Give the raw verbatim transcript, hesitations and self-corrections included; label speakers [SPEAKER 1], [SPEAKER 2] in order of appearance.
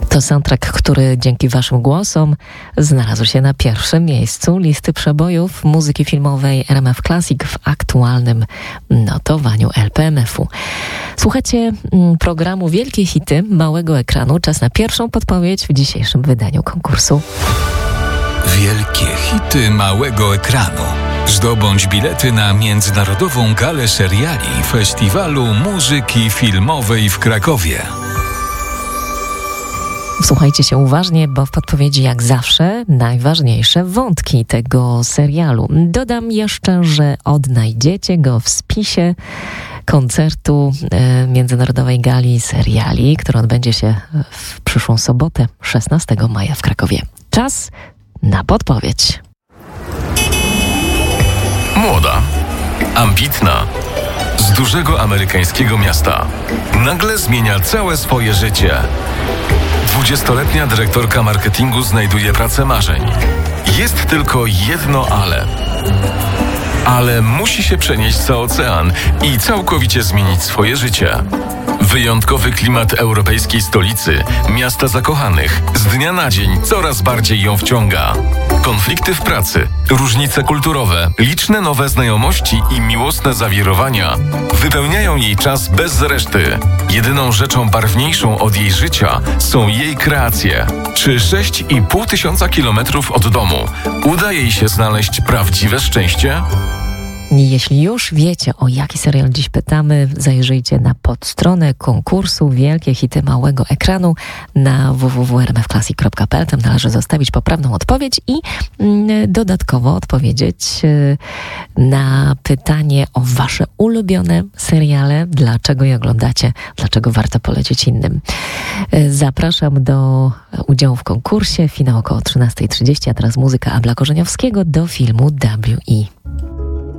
[SPEAKER 1] To soundtrack, który dzięki waszym głosom znalazł się na pierwszym miejscu listy przebojów muzyki filmowej R M F Classic w aktualnym notowaniu L P M F u. Słuchajcie programu Wielkie Hity Małego Ekranu. Czas na pierwszą podpowiedź w dzisiejszym wydaniu konkursu.
[SPEAKER 2] Wielkie Hity Małego Ekranu. Zdobądź bilety na Międzynarodową Galę Seriali Festiwalu Muzyki Filmowej w Krakowie.
[SPEAKER 1] Słuchajcie się uważnie, bo w podpowiedzi jak zawsze najważniejsze wątki tego serialu. Dodam jeszcze, że odnajdziecie go w spisie koncertu e, Międzynarodowej Gali Seriali, który odbędzie się w przyszłą sobotę, szesnastego maja w Krakowie. Czas na podpowiedź.
[SPEAKER 3] Młoda, ambitna, z dużego amerykańskiego miasta. Nagle zmienia całe swoje życie. Dwudziestoletnia dyrektorka marketingu znajduje pracę marzeń. Jest tylko jedno ale. Ale musi się przenieść za ocean i całkowicie zmienić swoje życie. Wyjątkowy klimat europejskiej stolicy, miasta zakochanych, z dnia na dzień coraz bardziej ją wciąga. Konflikty w pracy, różnice kulturowe, liczne nowe znajomości i miłosne zawirowania wypełniają jej czas bez reszty. Jedyną rzeczą barwniejszą od jej życia są jej kreacje. Czy sześć i pół tysiąca kilometrów od domu uda jej się znaleźć prawdziwe szczęście?
[SPEAKER 1] Jeśli już wiecie, o jaki serial dziś pytamy, zajrzyjcie na podstronę konkursu Wielkie Hity Małego Ekranu na w w w kropka r m f classic kropka p l. Tam należy zostawić poprawną odpowiedź i mm, dodatkowo odpowiedzieć y, na pytanie o wasze ulubione seriale, dlaczego je oglądacie, dlaczego warto polecieć innym. Y, zapraszam do udziału w konkursie. Finał około trzynasta trzydzieści, a teraz muzyka Abla Korzeniowskiego do filmu W E